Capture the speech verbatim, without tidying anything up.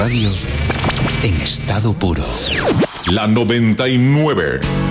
Radio en estado puro. La noventa y nueve.